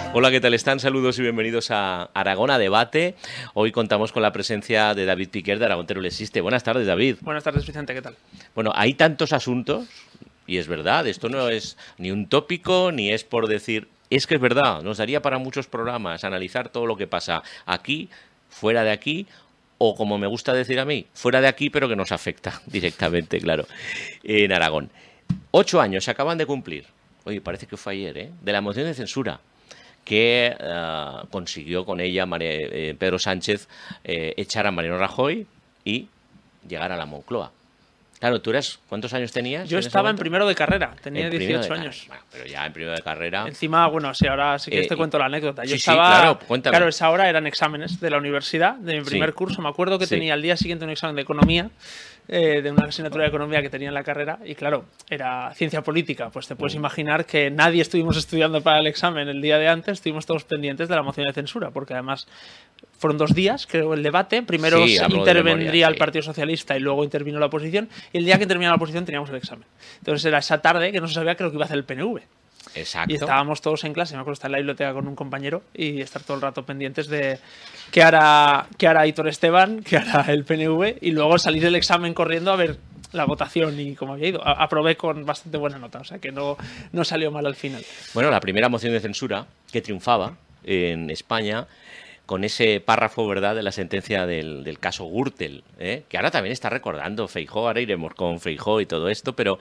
Hola, ¿qué tal están? Saludos y bienvenidos a Aragón a Debate. Hoy contamos con la presencia de David Piquer de Aragón Teruel Existe. Buenas tardes, David. Buenas tardes, Vicente, ¿qué tal? Bueno, hay tantos asuntos, y es verdad, esto no es ni un tópico, ni es por decir... Es que es verdad, nos daría para muchos programas analizar todo lo que pasa aquí, fuera de aquí, o como me gusta decir a mí, fuera de aquí, pero que nos afecta directamente, claro, en Aragón. 8 años se acaban de cumplir, oye, parece que fue ayer, de la moción de censura que consiguió con ella Pedro Sánchez echar a Mariano Rajoy y llegar a la Moncloa. Claro, ¿cuántos años tenías? Yo estaba en primero de carrera, tenía 18 años. Bueno, pero ya en primero de carrera... Encima, bueno, sí, ahora sí que te cuento la anécdota. Yo sí, estaba, sí, claro, cuéntame. Claro, esa hora eran exámenes de la universidad, de mi primer curso. Me acuerdo que tenía al día siguiente un examen de economía, de una asignatura de economía que tenía en la carrera, y claro, era ciencia política. Pues te puedes imaginar que nadie estuvimos estudiando para el examen el día de antes, estuvimos todos pendientes de la moción de censura, porque además fueron 2 días, creo, el debate. Primero intervendría el Partido Socialista y luego intervino la oposición, y el día que terminaba la oposición teníamos el examen. Entonces era esa tarde que no se sabía qué es lo que iba a hacer el PNV. Exacto. Y estábamos todos en clase, me acuerdo estar en la biblioteca con un compañero y estar todo el rato pendientes de qué hará Aitor Esteban, qué hará el PNV, y luego salir del examen corriendo a ver la votación y cómo había ido. Aprobé con bastante buena nota, o sea que no salió mal al final. Bueno, la primera moción de censura que triunfaba en España con ese párrafo, ¿verdad?, de la sentencia del caso Gürtel, que ahora también está recordando Feijóo, ahora iremos con Feijóo y todo esto, pero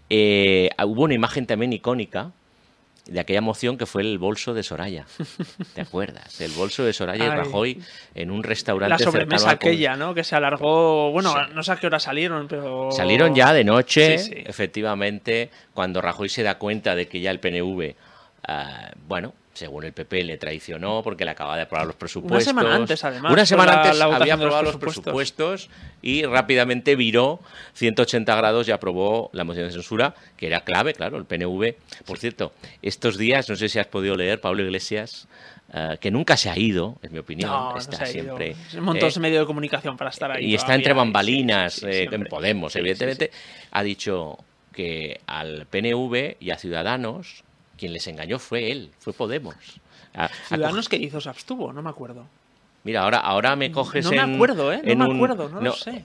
hubo una imagen también icónica de aquella moción que fue el bolso de Soraya. ¿Te acuerdas? El bolso de Soraya y Rajoy en un restaurante. La sobremesa aquella, ¿no? Que se alargó, bueno, sí. No sé a qué hora salieron, pero... Salieron ya de noche, sí. Efectivamente, cuando Rajoy se da cuenta de que ya el PNV, bueno, según el PP, le traicionó porque le acababa de aprobar los presupuestos. Una semana antes, además. Una semana antes había aprobado los presupuestos y rápidamente viró 180 grados y aprobó la moción de censura, que era clave, claro, el PNV. Por cierto, estos días, no sé si has podido leer, Pablo Iglesias, que nunca se ha ido, en mi opinión, está siempre... Montos de medio de comunicación para estar ahí. Y está entre bambalinas, en Podemos, sí, evidentemente. Ha dicho que al PNV y a Ciudadanos... Quien les engañó fue él, fue Podemos. ¿Ciudadanos qué hizo? ¿Se abstuvo? No me acuerdo. Mira, ahora me coges no me acuerdo, no lo sé.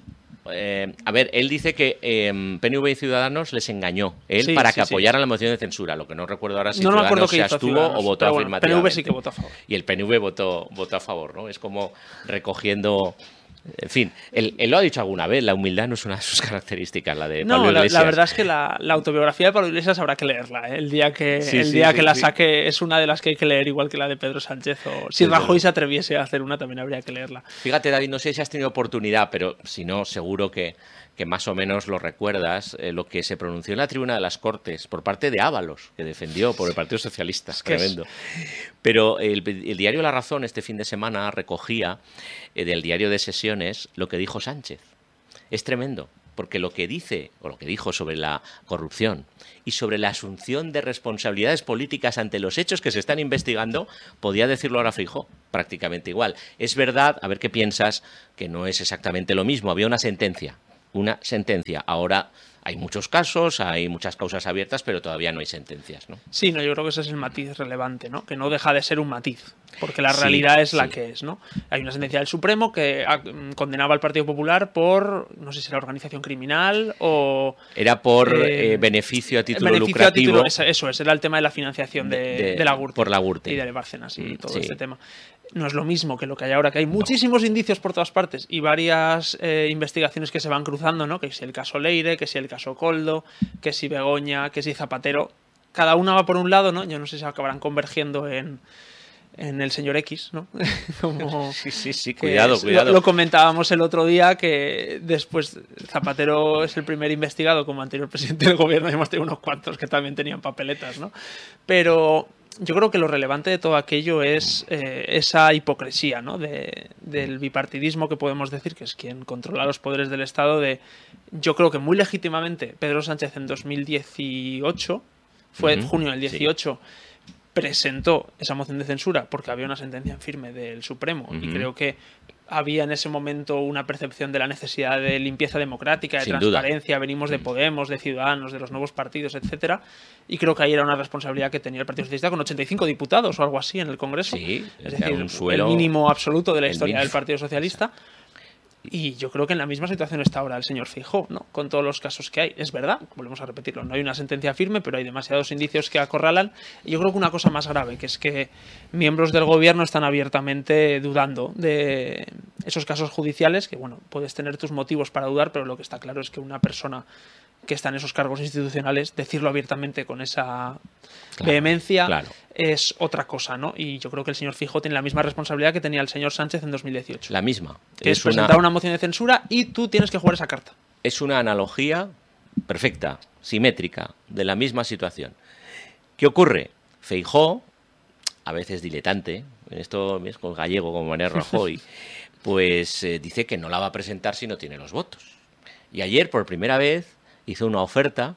A ver, él dice que PNV y Ciudadanos les engañó para que apoyaran la moción de censura. Lo que no recuerdo ahora si Ciudadanos se abstuvo o votó afirmativamente. PNV sí que votó a favor. Y el PNV votó a favor, ¿no? Es como recogiendo... En fin, él lo ha dicho alguna vez, la humildad no es una de sus características, la de Pablo Iglesias. La verdad es que la autobiografía de Pablo Iglesias habrá que leerla, ¿eh? El día que la saque es una de las que hay que leer, igual que la de Pedro Sánchez. O si Rajoy se atreviese a hacer una, también habría que leerla. Fíjate, David, no sé si has tenido oportunidad, pero si no, seguro que más o menos lo recuerdas, lo que se pronunció en la tribuna de las Cortes por parte de Ábalos, que defendió por el Partido Socialista. Tremendo. Pero el diario La Razón este fin de semana recogía del diario de sesiones lo que dijo Sánchez. Es tremendo, porque lo que dice, o lo que dijo sobre la corrupción y sobre la asunción de responsabilidades políticas ante los hechos que se están investigando, podía decirlo ahora Feijóo, prácticamente igual. Es verdad, a ver qué piensas, que no es exactamente lo mismo. Había una sentencia. Ahora hay muchos casos, hay muchas causas abiertas, pero todavía no hay sentencias, ¿no? Sí, yo creo que ese es el matiz relevante, ¿no? Que no deja de ser un matiz, porque la realidad es la que es, ¿no? Hay una sentencia del Supremo que condenaba al Partido Popular por, no sé si era organización criminal o... Era por beneficio a título lucrativo. Eso es, era el tema de la financiación de la Gürtel. Por la Gürtel. Y de Bárcenas y todo este tema. No es lo mismo que lo que hay ahora, que hay muchísimos indicios por todas partes y varias investigaciones que se van cruzando, ¿no? Que si el caso Leire, que si el caso Koldo, que si Begoña, que si Zapatero. Cada una va por un lado, ¿no? Yo no sé si acabarán convergiendo en el señor X, ¿no? Como sí, cuidado. Lo comentábamos el otro día, que después Zapatero es el primer investigado como anterior presidente del gobierno, y hemos tenido unos cuantos que también tenían papeletas, ¿no? Pero yo creo que lo relevante de todo aquello es esa hipocresía, ¿no? Del bipartidismo, que podemos decir que es quien controla los poderes del Estado. Yo creo que muy legítimamente Pedro Sánchez en 2018, fue junio del 18, presentó esa moción de censura porque había una sentencia en firme del Supremo y creo que había en ese momento una percepción de la necesidad de limpieza democrática, de Sin transparencia. duda. Venimos de Podemos, de Ciudadanos, de los nuevos partidos, etcétera. Y creo que ahí era una responsabilidad que tenía el Partido Socialista con 85 diputados o algo así en el Congreso. Sí, es decir, un suelo, el mínimo absoluto de la historia mínimo del Partido Socialista. Y yo creo que en la misma situación está ahora el señor Feijóo, ¿no? Con todos los casos que hay. Es verdad, volvemos a repetirlo, no hay una sentencia firme, pero hay demasiados indicios que acorralan. Y yo creo que una cosa más grave, que es que miembros del gobierno están abiertamente dudando de esos casos judiciales, que bueno, puedes tener tus motivos para dudar, pero lo que está claro es que una persona que está en esos cargos institucionales, decirlo abiertamente con esa vehemencia es otra cosa, ¿no? Y yo creo que el señor Feijóo tiene la misma responsabilidad que tenía el señor Sánchez en 2018. La misma. Que es presentar una moción de censura y tú tienes que jugar esa carta. Es una analogía perfecta, simétrica, de la misma situación. ¿Qué ocurre? Feijóo, a veces diletante, en esto es con gallego como Mariano Rajoy, pues dice que no la va a presentar si no tiene los votos. Y ayer, por primera vez, hizo una oferta.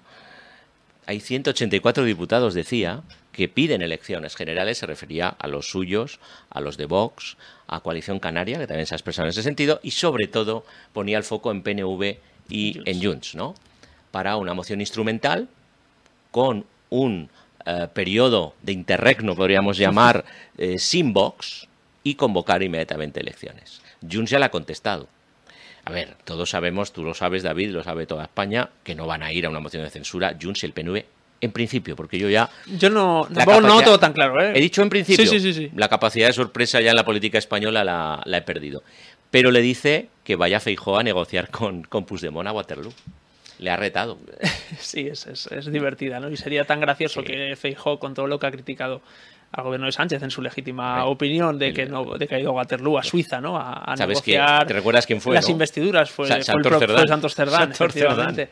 Hay 184 diputados, decía, que piden elecciones generales. Se refería a los suyos, a los de Vox, a Coalición Canaria, que también se ha expresado en ese sentido, y sobre todo ponía el foco en PNV y en Junts, ¿no? Para una moción instrumental con un periodo de interregno, podríamos llamar, sin Vox, y convocar inmediatamente elecciones. Junts ya la ha contestado. A ver, todos sabemos, tú lo sabes, David, lo sabe toda España, que no van a ir a una moción de censura Junts y el PNV, en principio, porque yo no lo tengo tan claro, ¿eh? He dicho en principio, sí. La capacidad de sorpresa ya en la política española la he perdido. Pero le dice que vaya Feijóo a negociar con Puigdemont a Waterloo. Le ha retado. Sí, es divertida, ¿no? Y sería tan gracioso que Feijóo, con todo lo que ha criticado al gobierno de Sánchez en su legítima opinión de que ha ido a Waterloo, a Suiza, ¿no? A negociar. ¿Te recuerdas quién fue? Las ¿no? investiduras fue Santos Cerdán, efectivamente.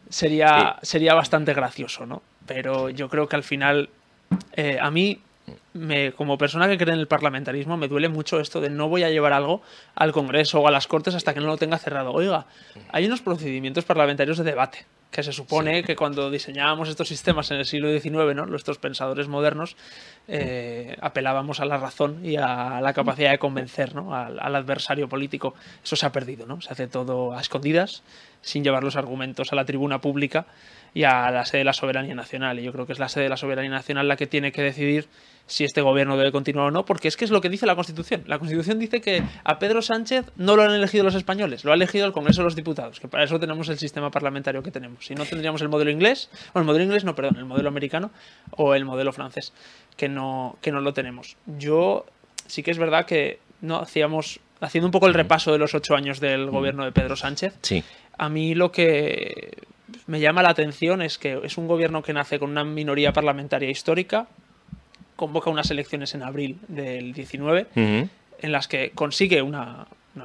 Sería bastante gracioso, ¿no? Pero yo creo que al final a mí, como persona que cree en el parlamentarismo, me duele mucho esto de no voy a llevar algo al Congreso o a las Cortes hasta que no lo tenga cerrado. Oiga, hay unos procedimientos parlamentarios de debate que se supone que cuando diseñábamos estos sistemas en el siglo XIX, ¿no? Nuestros pensadores modernos apelábamos a la razón y a la capacidad de convencer, ¿no? al adversario político. Eso se ha perdido, ¿no? Se hace todo a escondidas, sin llevar los argumentos a la tribuna pública y a la sede de la soberanía nacional. Y yo creo que es la sede de la soberanía nacional la que tiene que decidir si este gobierno debe continuar o no, porque es que es lo que dice la Constitución. La Constitución dice que a Pedro Sánchez no lo han elegido los españoles, lo ha elegido el Congreso de los Diputados, que para eso tenemos el sistema parlamentario que tenemos. Si no, tendríamos el modelo inglés, o el modelo americano o el modelo francés, que no lo tenemos. Yo sí que es verdad que haciendo un poco el repaso de los 8 años del gobierno de Pedro Sánchez, sí. A mí lo que me llama la atención es que es un gobierno que nace con una minoría parlamentaria histórica, convoca unas elecciones en abril del 19, en las que consigue una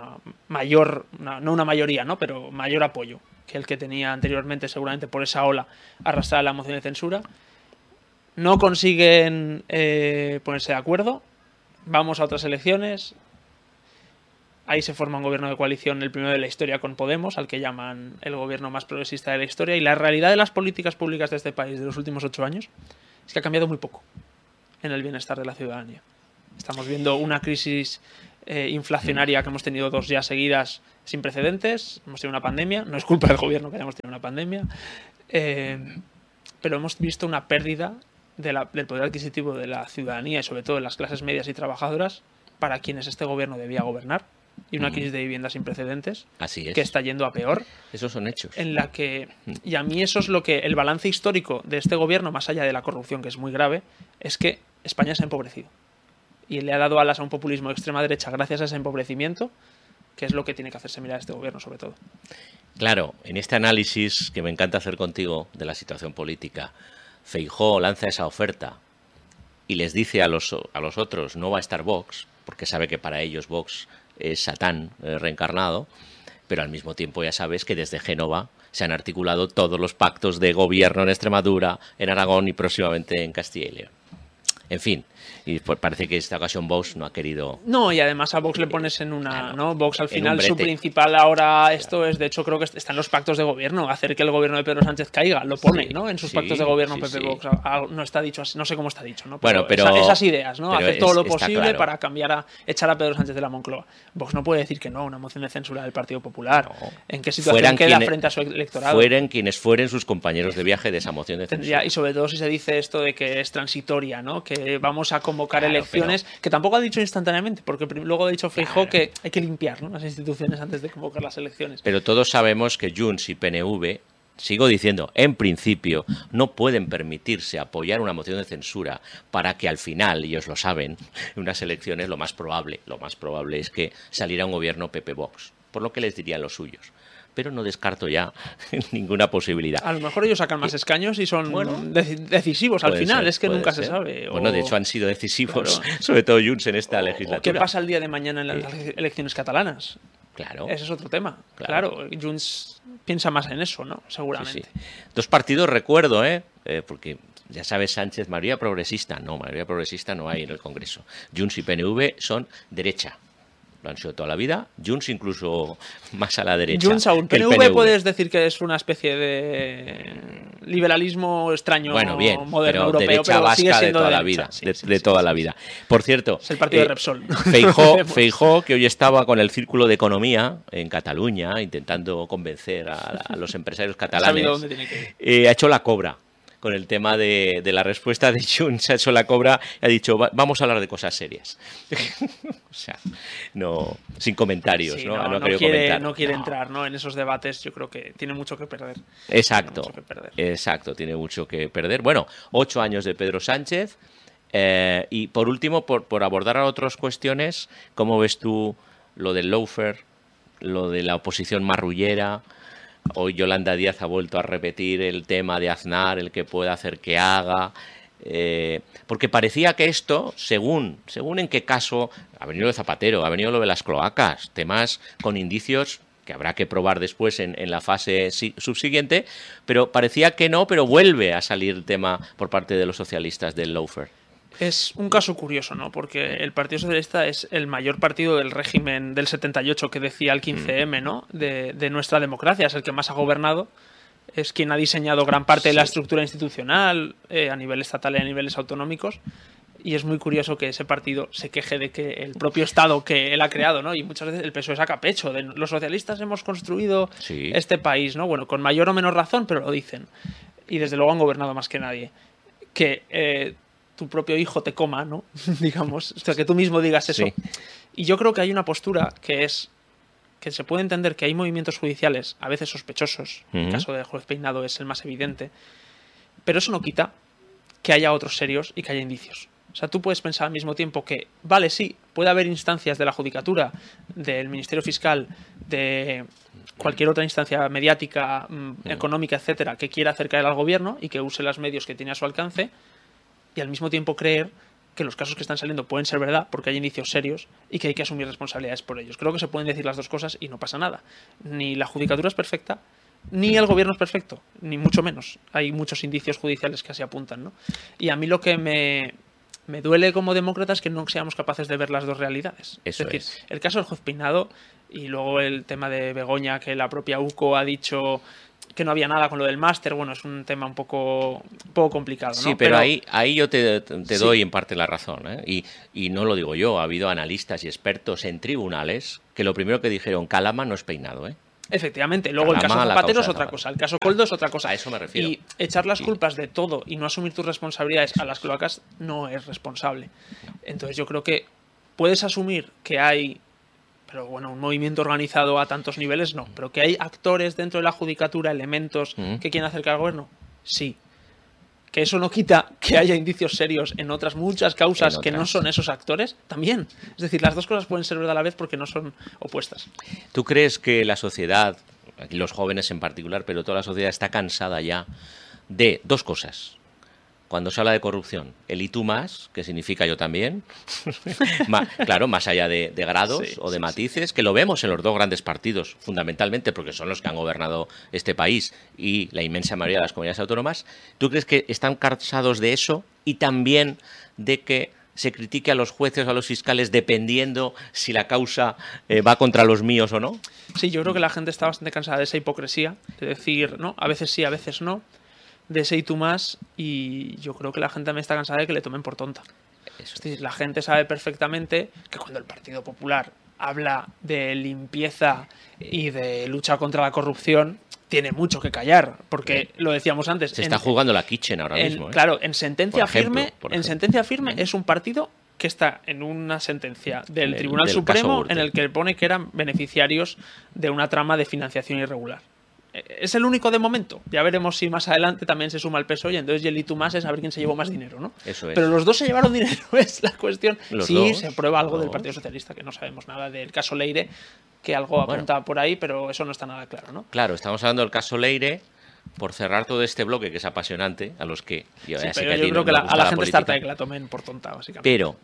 mayor, no una mayoría, ¿no? Pero mayor apoyo que el que tenía anteriormente, seguramente por esa ola arrastrada la moción de censura. No consiguen ponerse de acuerdo, vamos a otras elecciones. Ahí se forma un gobierno de coalición, el primero de la historia, con Podemos, al que llaman el gobierno más progresista de la historia. Y la realidad de las políticas públicas de este país de los últimos 8 años es que ha cambiado muy poco en el bienestar de la ciudadanía. Estamos viendo una crisis inflacionaria que hemos tenido 2 ya seguidas sin precedentes. Hemos tenido una pandemia. No es culpa del gobierno que hayamos tenido una pandemia. Pero hemos visto una pérdida del poder adquisitivo de la ciudadanía y sobre todo de las clases medias y trabajadoras para quienes este gobierno debía gobernar. Y una crisis de vivienda sin precedentes. Así es. Que está yendo a peor. Esos son hechos. Y a mí eso es lo que el balance histórico de este gobierno, más allá de la corrupción, que es muy grave, es que España se ha empobrecido. Y le ha dado alas a un populismo de extrema derecha gracias a ese empobrecimiento, que es lo que tiene que hacerse mirar este gobierno, sobre todo. Claro, en este análisis que me encanta hacer contigo de la situación política, Feijóo lanza esa oferta y les dice a los otros no va a estar Vox, porque sabe que para ellos Vox es Satán reencarnado, pero al mismo tiempo ya sabes que desde Génova se han articulado todos los pactos de gobierno en Extremadura, en Aragón y próximamente en Castilla y León. En fin, y pues parece que esta ocasión Vox no ha querido... No, y además a Vox le pones en una... Claro, ¿no? Vox al final su principal es, de hecho creo que está en los pactos de gobierno, hacer que el gobierno de Pedro Sánchez caiga, lo pone, ¿no? En sus pactos de gobierno PP-Vox. No está dicho así, no sé cómo está dicho, ¿no? Pero esas ideas, ¿no? Hacer todo lo posible para echar a Pedro Sánchez de la Moncloa. Vox no puede decir que no, una moción de censura del Partido Popular. No. ¿En qué situación queda frente a su electorado? Fueran quienes fueren sus compañeros de viaje de esa moción de censura. Y sobre todo si se dice esto de que es transitoria, ¿no? Que vamos a convocar elecciones, que tampoco ha dicho instantáneamente, porque luego ha dicho Feijóo que hay que limpiar, ¿no?, las instituciones antes de convocar las elecciones. Pero todos sabemos que Junts y PNV, sigo diciendo, en principio, no pueden permitirse apoyar una moción de censura para que al final, ellos lo saben, en unas elecciones lo más probable es que saliera un gobierno PP-Vox, por lo que les dirían los suyos. Pero no descarto ya ninguna posibilidad. A lo mejor ellos sacan más escaños y son decisivos al final, es que nunca se sabe. Bueno, de hecho han sido decisivos, sobre todo Junts en esta legislatura. ¿Qué pasa el día de mañana en las elecciones catalanas? Claro. Ese es otro tema. Claro, Junts piensa más en eso, ¿no? Seguramente. Sí. Dos partidos, recuerdo, porque ya sabes, Sánchez, mayoría progresista. No, mayoría progresista no hay en el Congreso. Junts y PNV son derecha. Lo han sido toda la vida. Junts incluso más a la derecha. Junts aún. PNV puedes decir que es una especie de liberalismo extraño, moderno, pero europeo, derecha pero vasca sigue siendo de toda la vida. De toda la vida. Por cierto, es el partido de Repsol. Feijóo, que hoy estaba con el Círculo de Economía en Cataluña, intentando convencer a los empresarios catalanes, ha hecho la cobra. Con el tema de la respuesta de Junts, ha hecho la cobra y ha dicho, vamos a hablar de cosas serias. O sea, no, sin comentarios, sí, ¿no? No quiere entrar, ¿no?, en esos debates. Yo creo que tiene mucho que perder. Exacto, tiene mucho que perder. Bueno, 8 años de Pedro Sánchez. Y por último, por abordar a otras cuestiones, ¿cómo ves tú lo del lawfare, lo de la oposición marrullera? Hoy Yolanda Díaz ha vuelto a repetir el tema de Aznar, el que pueda hacer que haga, porque parecía que esto, según en qué caso, ha venido lo de Zapatero, ha venido lo de las cloacas, temas con indicios que habrá que probar después en la fase subsiguiente, pero parecía que no, pero vuelve a salir el tema por parte de los socialistas del lawfare. Es un caso curioso, ¿no? Porque el Partido Socialista es el mayor partido del régimen del 78 que decía el 15M, ¿no? De nuestra democracia, es el que más ha gobernado, es quien ha diseñado gran parte de la estructura institucional a nivel estatal y a niveles autonómicos. Y es muy curioso que ese partido se queje de que el propio Estado que él ha creado, ¿no? Y muchas veces el PSOE saca pecho de los socialistas hemos construido este país, ¿no? Bueno, con mayor o menor razón, pero lo dicen. Y desde luego han gobernado más que nadie. Que tu propio hijo te coma, ¿no? Digamos, o sea, que tú mismo digas eso. Sí. Y yo creo que hay una postura que es que se puede entender que hay movimientos judiciales a veces sospechosos, el caso de Juez Peinado es el más evidente, pero eso no quita que haya otros serios y que haya indicios. O sea, tú puedes pensar al mismo tiempo que, vale, sí, puede haber instancias de la Judicatura, del Ministerio Fiscal, de cualquier otra instancia mediática, económica, etcétera, que quiera hacer caer al gobierno y que use los medios que tiene a su alcance, y al mismo tiempo creer que los casos que están saliendo pueden ser verdad porque hay indicios serios y que hay que asumir responsabilidades por ellos. Creo que se pueden decir las dos cosas y no pasa nada. Ni la judicatura es perfecta, ni el gobierno es perfecto, ni mucho menos. Hay muchos indicios judiciales que así apuntan, ¿no? Y a mí lo que me duele como demócrata es que no seamos capaces de ver las dos realidades. Es decir, el caso del juez Peinado y luego el tema de Begoña, que la propia UCO ha dicho que no había nada con lo del máster, bueno, es un tema un poco complicado, ¿no? Sí, pero ahí yo te doy en parte la razón, ¿eh? Y no lo digo yo, ha habido analistas y expertos en tribunales que lo primero que dijeron, Calama no es Peinado, ¿eh? Efectivamente, luego el caso Zapatero es otra cosa, el caso Koldo es otra cosa. A eso me refiero. Y echar las culpas de todo y no asumir tus responsabilidades a las cloacas no es responsable. Entonces yo creo que puedes asumir que hay, pero bueno, un movimiento organizado a tantos niveles no, pero que hay actores dentro de la judicatura, elementos que quieren acercar al gobierno, sí. Que eso no quita que haya indicios serios en otras muchas causas que no son esos actores, también. Es decir, las dos cosas pueden ser verdad a la vez porque no son opuestas. ¿Tú crees que la sociedad, aquí los jóvenes en particular, pero toda la sociedad está cansada ya de dos cosas? Cuando se habla de corrupción, el y tú más, que significa yo también, claro, más allá de grados o de matices, que lo vemos en los dos grandes partidos, fundamentalmente porque son los que han gobernado este país y la inmensa mayoría de las comunidades autónomas. ¿Tú crees que están cansados de eso y también de que se critique a los jueces o a los fiscales dependiendo si la causa va contra los míos o no? Sí, yo creo que la gente está bastante cansada de esa hipocresía, de decir, ¿no? A veces sí, a veces no, de ese y tú más, y yo creo que la gente también está cansada de que le tomen por tonta. Es decir, la gente sabe perfectamente que cuando el Partido Popular habla de limpieza y de lucha contra la corrupción, tiene mucho que callar, porque lo decíamos antes. Se está jugando la kitchen ahora mismo. Claro, en sentencia firme es un partido que está en una sentencia del Tribunal Supremo en el que pone que eran beneficiarios de una trama de financiación irregular. Es el único de momento. Ya veremos si más adelante también se suma el PSOE y entonces el y tú más es saber quién se llevó más dinero, ¿no? Eso es. Pero los dos se llevaron dinero, es la cuestión. Sí, se prueba algo del Partido Partido Socialista, que no sabemos nada del caso Leire, que algo apunta por ahí, pero eso no está nada claro, ¿no? Claro, estamos hablando del caso Leire, por cerrar todo este bloque que es apasionante, a los que yo creo que a la gente está harta de que la tomen por tonta, básicamente. Pero,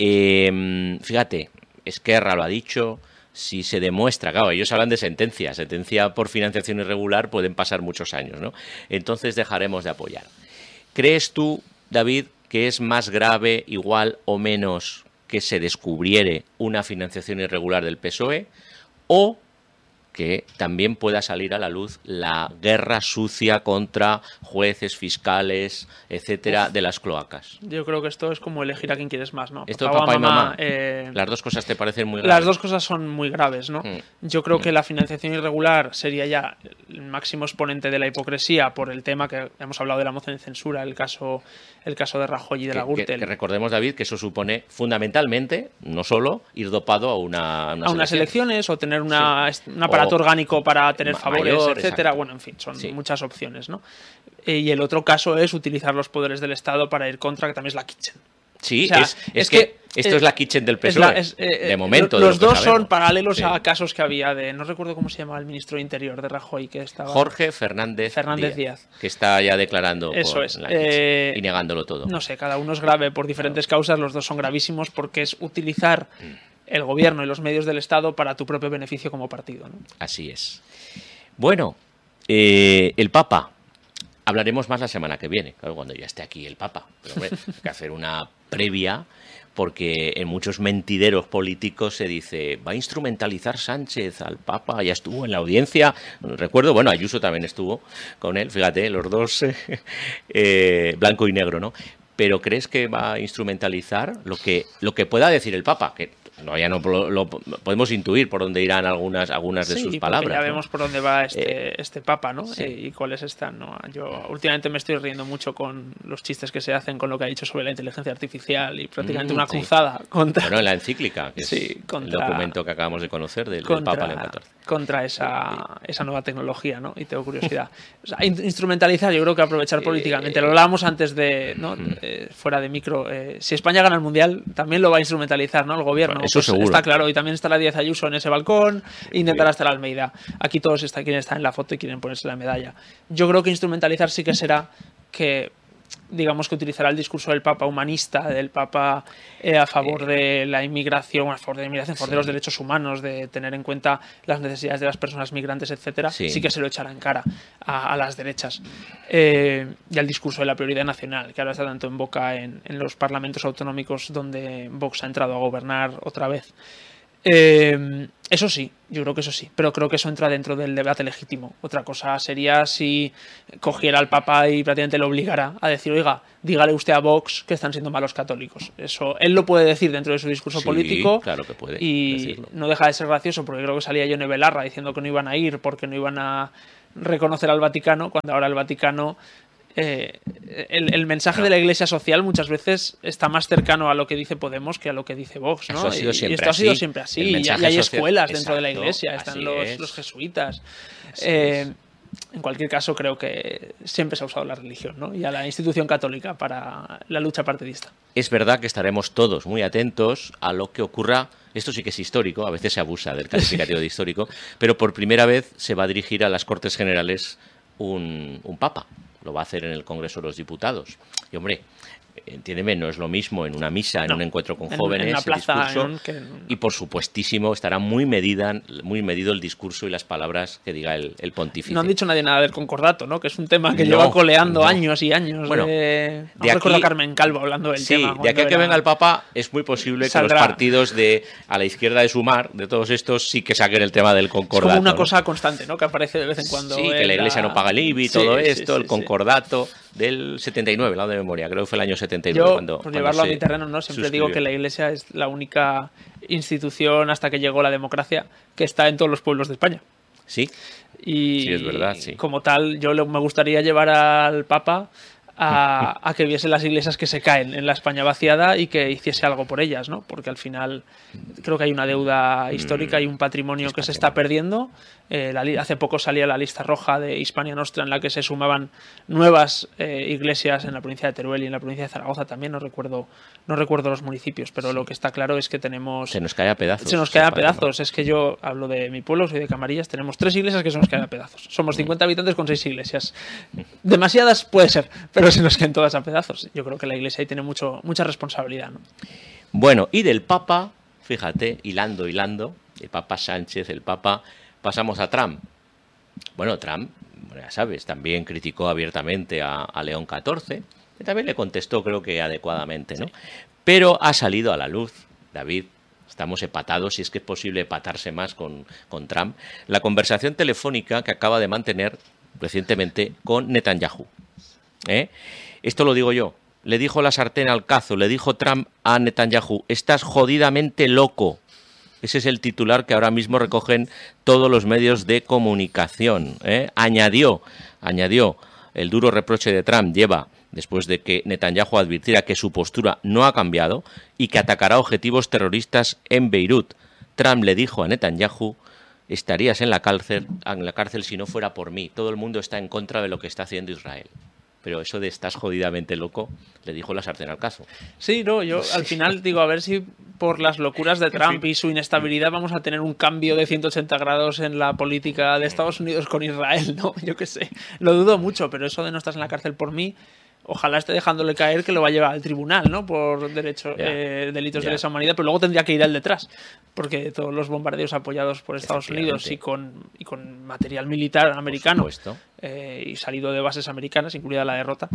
fíjate, Esquerra lo ha dicho. Si se demuestra, claro, ellos hablan de sentencia por financiación irregular pueden pasar muchos años, ¿no? Entonces dejaremos de apoyar. ¿Crees tú, David, que es más grave, igual o menos que se descubriere una financiación irregular del PSOE o que también pueda salir a la luz la guerra sucia contra jueces, fiscales, etcétera, de las cloacas? Yo creo que esto es como elegir a quién quieres más, ¿no? Esto de papá y mamá, las dos cosas te parecen muy graves. Las dos cosas son muy graves, ¿no? Yo creo que la financiación irregular sería ya el máximo exponente de la hipocresía por el tema que hemos hablado de la moción de censura, el caso de Rajoy y de la Gürtel. Que recordemos, David, que eso supone fundamentalmente, no solo, ir dopado a unas elecciones o tener un aparato orgánico para tener favores, etcétera. Exacto. Bueno, en fin, son muchas opciones, ¿no? Y el otro caso es utilizar los poderes del Estado para ir contra, que también es la kitchen. Sí, o sea, es que esto es la kitchen del PSOE, de momento. Los dos son paralelos a casos que había de... No recuerdo cómo se llamaba el ministro de Interior de Rajoy, que estaba... Jorge Fernández Díaz. Que está ya declarando eso es. La kitchen y negándolo todo. No sé, cada uno es grave por diferentes causas, los dos son gravísimos porque es utilizar el gobierno y los medios del Estado para tu propio beneficio como partido, ¿no? Así es. Bueno, el Papa. Hablaremos más la semana que viene, claro, cuando ya esté aquí el Papa. Pero hombre, hay que hacer una previa, porque en muchos mentideros políticos se dice, va a instrumentalizar Sánchez al Papa, ya estuvo en la audiencia. Recuerdo, bueno, Ayuso también estuvo con él, fíjate, los dos blanco y negro, ¿no? Pero ¿crees que va a instrumentalizar lo que pueda decir el Papa? Que ya no lo podemos intuir por dónde irán algunas de sus palabras. Ya vemos por dónde va este Papa, ¿no? Sí. Y cuáles están, ¿no? Yo últimamente me estoy riendo mucho con los chistes que se hacen con lo que ha dicho sobre la inteligencia artificial y prácticamente una cruzada contra... Bueno, en la encíclica, que es el documento que acabamos de conocer del Papa León XIV. Contra esa nueva tecnología, ¿no? Y tengo curiosidad. O sea, instrumentalizar, yo creo que aprovechar políticamente. Lo hablábamos antes de, ¿no? Fuera de micro. Si España gana el Mundial, también lo va a instrumentalizar, ¿no? El gobierno. Eso seguro. Está claro. Y también está la Díaz Ayuso en ese balcón. Intentará estar Almeida. Aquí todos quieren estar en la foto y quieren ponerse la medalla. Yo creo que instrumentalizar sí que será que... digamos que utilizará el discurso del Papa humanista, del Papa a favor de la inmigración, a favor de los derechos humanos, de tener en cuenta las necesidades de las personas migrantes, etcétera, sí que se lo echará en cara a las derechas. Y al discurso de la prioridad nacional, que ahora está tanto en boca en los parlamentos autonómicos donde Vox ha entrado a gobernar otra vez. Eso sí, yo creo que eso sí, pero creo que eso entra dentro del debate legítimo. Otra cosa sería si cogiera al Papa y prácticamente lo obligara a decir, oiga, dígale usted a Vox que están siendo malos católicos. Eso él lo puede decir dentro de su discurso político, claro que puede decirlo. No deja de ser gracioso, porque creo que salía Yone Belarra diciendo que no iban a ir porque no iban a reconocer al Vaticano, cuando ahora el Vaticano... el mensaje de la Iglesia social muchas veces está más cercano a lo que dice Podemos que a lo que dice Vox, ¿no? Eso ha sido siempre y esto así. ha sido siempre así. Y hay escuelas dentro de la Iglesia, están los jesuitas. En cualquier caso, creo que siempre se ha usado la religión, ¿no? Y a la institución católica para la lucha partidista. Es verdad que estaremos todos muy atentos a lo que ocurra. Esto sí que es histórico, a veces se abusa del calificativo de histórico, pero por primera vez se va a dirigir a las Cortes Generales un Papa. Lo va a hacer en el Congreso de los Diputados. Y, hombre, entiéndeme, no es lo mismo en una misa, en un encuentro con jóvenes, en una plaza, discurso, y por supuestísimo estará muy medido el discurso y las palabras que diga el pontífice. No han dicho nadie nada del concordato, ¿no? Que es un tema que lleva coleando años y años. Bueno, recuerdo a Carmen Calvo hablando del tema. Sí, de aquí a que venga el Papa es muy posible que los partidos a la izquierda de Sumar, de todos estos, sí que saquen el tema del concordato. Es como una cosa constante, ¿no? Que aparece de vez en cuando. Sí, que la Iglesia no paga el IBI, todo esto, el concordato del 79, el lado de memoria, creo que fue el año 79. Por llevarlo a mi terreno, ¿no? Siempre digo que la Iglesia es la única institución hasta que llegó la democracia que está en todos los pueblos de España. Sí, sí, es verdad, sí. Como tal, me gustaría llevar al Papa a que viese las iglesias que se caen en la España vaciada y que hiciese algo por ellas, ¿no? Porque al final creo que hay una deuda histórica y un patrimonio que se está perdiendo. Hace poco salía la lista roja de Hispania Nostra en la que se sumaban nuevas iglesias en la provincia de Teruel y en la provincia de Zaragoza también, no recuerdo los municipios, pero lo que está claro es que tenemos... Se nos cae a pedazos. Se nos cae a pedazos. Es que yo hablo de mi pueblo, soy de Camarillas, tenemos 3 iglesias que se nos caen a pedazos. Somos 50 habitantes con 6 iglesias. Demasiadas puede ser, pero se nos caen todas a pedazos. Yo creo que la iglesia ahí tiene mucha responsabilidad, ¿no? Bueno, y del Papa, fíjate, hilando, el Papa Sánchez, el Papa... Pasamos a Trump. Bueno, Trump, ya sabes, también criticó abiertamente a León XIV, que también le contestó, creo que adecuadamente, ¿no? Pero ha salido a la luz, David, estamos empatados, si es que es posible empatarse más con Trump, la conversación telefónica que acaba de mantener recientemente con Netanyahu. Esto lo digo yo. Le dijo la sartén al cazo, le dijo Trump a Netanyahu, estás jodidamente loco. Ese es el titular que ahora mismo recogen todos los medios de comunicación. Añadió, el duro reproche de Trump lleva, después de que Netanyahu advirtiera que su postura no ha cambiado y que atacará objetivos terroristas en Beirut. Trump le dijo a Netanyahu, estarías en la cárcel si no fuera por mí. Todo el mundo está en contra de lo que está haciendo Israel. Pero eso de estás jodidamente loco, le dijo la sartén al cazo. Sí, no, yo al final digo, a ver si por las locuras de Trump y su inestabilidad vamos a tener un cambio de 180 grados en la política de Estados Unidos con Israel, ¿no? Yo qué sé, lo dudo mucho, pero eso de no estás en la cárcel por mí, ojalá esté dejándole caer que lo va a llevar al tribunal, ¿no? Por delitos de lesa humanidad, pero luego tendría que ir al detrás, porque todos los bombardeos apoyados por Estados Unidos y con material militar americano y salido de bases americanas, incluida la derrota,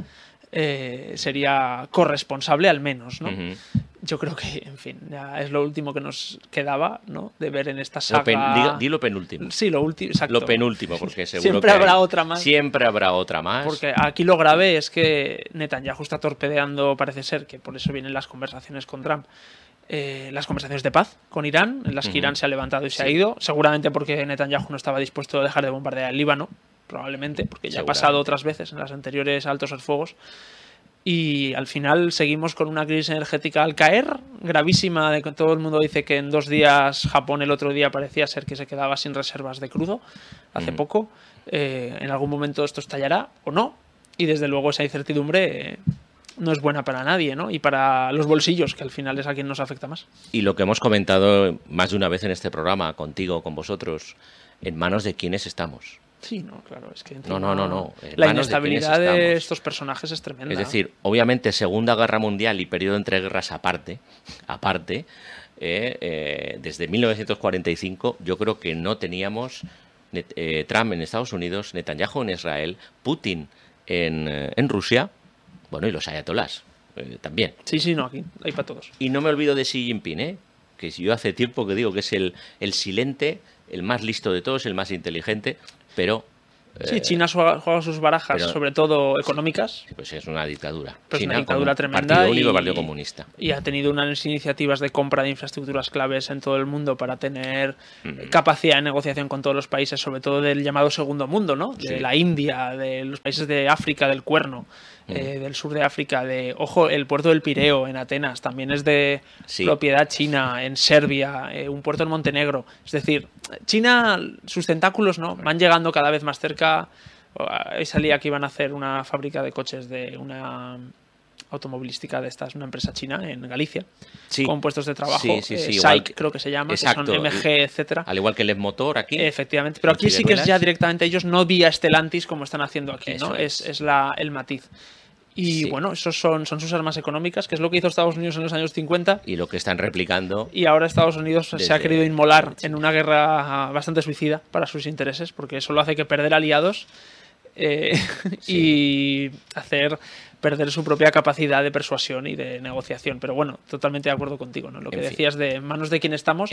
sería corresponsable al menos, ¿no? Yo creo que, en fin, ya es lo último que nos quedaba, ¿no? De ver en esta saga. Di lo penúltimo. Sí, lo último, exacto. Lo penúltimo, porque seguro siempre que habrá otra más. Siempre habrá otra más. Porque aquí lo grave es que Netanyahu está torpedeando, parece ser, que por eso vienen las conversaciones con Trump, las conversaciones de paz con Irán, en las que Irán se ha levantado y se ha ido, seguramente porque Netanyahu no estaba dispuesto a dejar de bombardear el Líbano, probablemente, porque ya ha pasado otras veces en las anteriores altos al fuegos. Y al final seguimos con una crisis energética al caer, gravísima, de que todo el mundo dice que en 2 días Japón el otro día parecía ser que se quedaba sin reservas de crudo, hace poco. En algún momento esto estallará o no, y desde luego esa incertidumbre no es buena para nadie, ¿no? Y para los bolsillos, que al final es a quien nos afecta más. Y lo que hemos comentado más de una vez en este programa, contigo, con vosotros, ¿en manos de quiénes estamos? Sí, no, claro, es que no. La inestabilidad de estos personajes es tremenda. Es decir, obviamente Segunda Guerra Mundial y periodo entre guerras aparte, desde 1945 yo creo que no teníamos Trump en Estados Unidos, Netanyahu en Israel, Putin en Rusia, bueno, y los ayatolás también. Sí, no, aquí hay para todos. Y no me olvido de Xi Jinping, que yo hace tiempo que digo que es el silente, el más listo de todos, el más inteligente, pero... Sí, China juega sus barajas, sobre todo económicas. Pues es una dictadura. Pues China, una dictadura tremenda. Partido único, Partido Comunista. Y ha tenido unas iniciativas de compra de infraestructuras claves en todo el mundo para tener capacidad de negociación con todos los países, sobre todo del llamado segundo mundo, ¿no? De la India, de los países de África, del Cuerno, del sur de África, ojo, el puerto del Pireo en Atenas también es de propiedad china, en Serbia, un puerto en Montenegro. Es decir, China, sus tentáculos, ¿no? Van llegando cada vez más cerca. Ahí salía que iban a hacer una fábrica de coches de una automovilística de estas, una empresa china en Galicia, con puestos de trabajo, SAIC creo que se llama, exacto, que son MG, etcétera. Al igual que el Lev-Motor aquí. Efectivamente, pero aquí sí que es ya directamente ellos, no vía Stellantis como están haciendo aquí, ¿no? Es el matiz. Y bueno, esos son sus armas económicas, que es lo que hizo Estados Unidos en los años 50. Y lo que están replicando. Y ahora Estados Unidos se ha querido inmolar en una guerra bastante suicida para sus intereses, porque eso lo hace que perder aliados y hacer perder su propia capacidad de persuasión y de negociación. Pero bueno, totalmente de acuerdo contigo, ¿no? Lo que decías de manos de quién estamos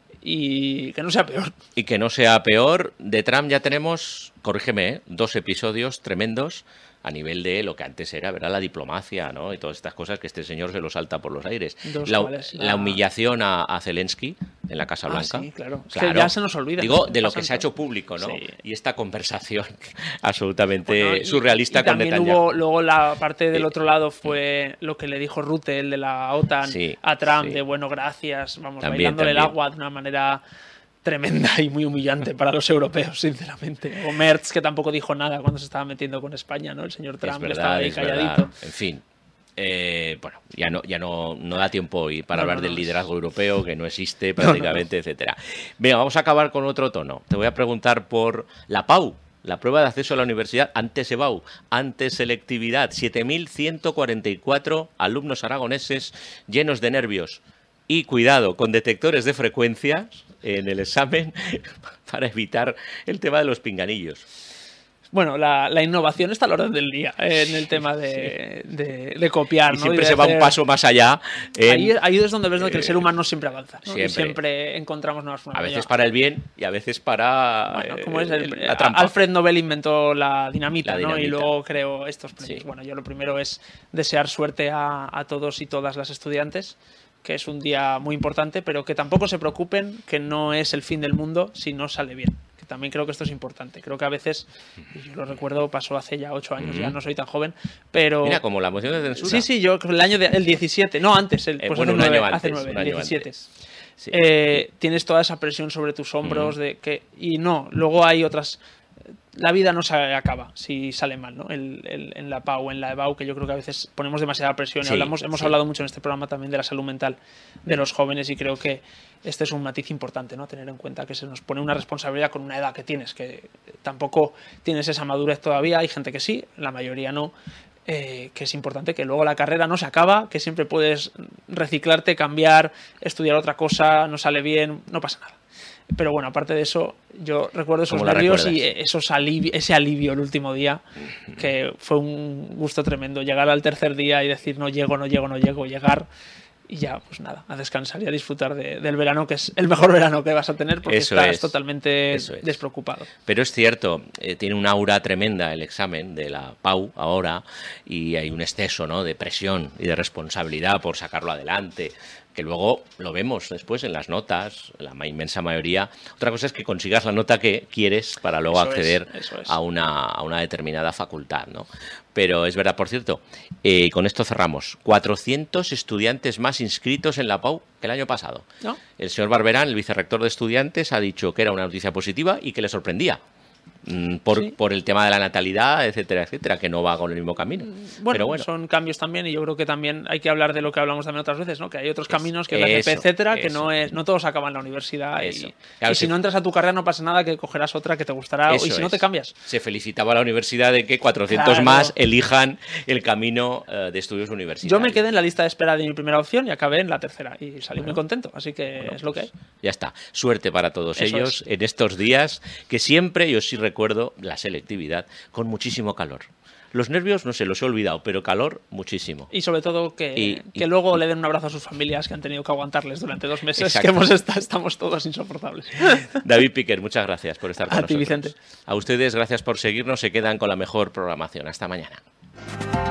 y que no sea peor. Y que no sea peor. De Trump ya tenemos, corrígeme, 2 episodios tremendos a nivel de lo que antes era, ¿verdad? La diplomacia, ¿no? Y todas estas cosas que este señor se lo salta por los aires. La humillación a Zelensky en la Casa Blanca. Sí, claro. Es que ya se nos olvida. Digo, de lo que se ha hecho público, ¿no? Sí. Y esta conversación absolutamente surrealista con Netanyahu. También hubo, luego la parte del otro lado fue lo que le dijo Rutte, el de la OTAN, a Trump, de bueno, gracias, vamos, bailándole el agua de una manera tremenda y muy humillante para los europeos, sinceramente. O Merz, que tampoco dijo nada cuando se estaba metiendo con España, ¿no? El señor Trump, que estaba ahí calladito. En fin. Bueno, ya no da tiempo hoy para hablar del liderazgo europeo, que no existe prácticamente, etcétera. Venga, vamos a acabar con otro tono. Te voy a preguntar por la PAU, la prueba de acceso a la universidad antes EBAU, antes selectividad. 7.144 alumnos aragoneses llenos de nervios. Y cuidado, con detectores de frecuencias en el examen para evitar el tema de los pinganillos. Bueno, la innovación está a la orden del día en el tema de copiar, ¿no? Siempre se va un paso más allá. Ahí es donde ves que el ser humano siempre avanza, ¿no? Siempre encontramos nuevas formas. A veces para el bien y a veces para como es la trampa. Alfred Nobel inventó la dinamita, ¿no? Y luego creó estos premios. Bueno, yo lo primero es desear suerte a todos y todas las estudiantes, que es un día muy importante, pero que tampoco se preocupen, que no es el fin del mundo si no sale bien. Que también creo que esto es importante. Creo que a veces, y yo lo recuerdo, pasó hace ya 8 años, ya no soy tan joven, pero... Mira, como la moción de censura. Sí, yo el 17, no antes, pues un año antes, hace 9, un el año 17. Antes. Sí. Tienes toda esa presión sobre tus hombros y no, luego hay otras... La vida no se acaba si sale mal, ¿no? En la PAU, en la EBAU, que yo creo que a veces ponemos demasiada presión. Y hemos hablado mucho en este programa también de la salud mental de los jóvenes y creo que este es un matiz importante, ¿no? Tener en cuenta que se nos pone una responsabilidad con una edad que tienes, que tampoco tienes esa madurez todavía. Hay gente que sí, la mayoría no. Que es importante, que luego la carrera no se acaba, que siempre puedes reciclarte, cambiar, estudiar otra cosa, no sale bien, no pasa nada. Pero bueno, aparte de eso, yo recuerdo esos nervios y ese alivio el último día, que fue un gusto tremendo. Llegar al tercer día y decir no llego, llegar y ya, pues nada, a descansar y a disfrutar del verano, que es el mejor verano que vas a tener porque estás totalmente despreocupado. Pero es cierto, tiene un aura tremenda el examen de la PAU ahora y hay un exceso, ¿no?, de presión y de responsabilidad por sacarlo adelante, que luego lo vemos después en las notas, la inmensa mayoría. Otra cosa es que consigas la nota que quieres para luego acceder a una determinada facultad, ¿no? Pero es verdad, por cierto, con esto cerramos. 400 estudiantes más inscritos en la PAU que el año pasado. ¿No? El señor Barberán, el vicerrector de estudiantes, ha dicho que era una noticia positiva y que le sorprendía. Por el tema de la natalidad, etcétera, etcétera, que no va con el mismo camino. Pero bueno, son cambios también y yo creo que también hay que hablar de lo que hablamos también otras veces, ¿no? Que hay otros caminos, que la FP, etcétera, que no todos acaban en la universidad. Claro, y si no entras a tu carrera no pasa nada, que cogerás otra que te gustará y si no te cambias. Se felicitaba a la universidad de que 400 más elijan el camino de estudios universitarios. Yo me quedé en la lista de espera de mi primera opción y acabé en la tercera y salí muy contento, así que es lo que hay. Ya está. Suerte para todos ellos en estos días que siempre, yo sí recuerdo la selectividad con muchísimo calor. Los nervios, no sé, los he olvidado, pero calor, muchísimo. Y sobre todo que luego le den un abrazo a sus familias que han tenido que aguantarles durante 2 meses, Exacto. que estamos todos insoportables. David Piquer, muchas gracias por estar con nosotros. A ti, Vicente. A ustedes, gracias por seguirnos. Se quedan con la mejor programación. Hasta mañana.